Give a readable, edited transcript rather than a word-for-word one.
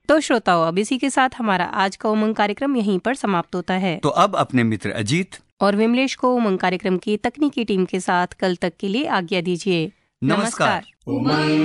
तो श्रोताओं, अब इसी के साथ हमारा आज का उमंग कार्यक्रम यहीं पर समाप्त होता है। तो अब अपने मित्र अजीत और विमलेश को उमंग कार्यक्रम की तकनीकी टीम के साथ कल तक के लिए आज्ञा दीजिए। नमस्कार। उमंग